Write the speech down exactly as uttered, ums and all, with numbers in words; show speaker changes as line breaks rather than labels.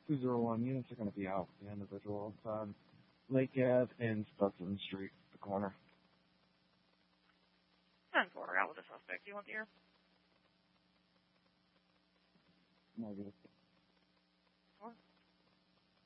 two zero one units are going to be out. The individual on Lake Ave and Stutson Street, the corner.
ten four, out with the suspect. Do you want the air?
Negative.